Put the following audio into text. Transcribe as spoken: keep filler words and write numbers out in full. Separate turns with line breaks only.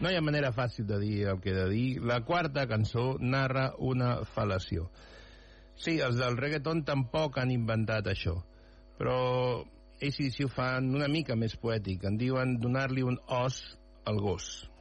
No hi ha manera fàcil de dir el que he de dir. La quarta cançó narra una fal·lació. Sí, els del reggaeton tampoc han inventat això, però ells sí ho fan una mica més poètic. En diuen donar-li un os al gos.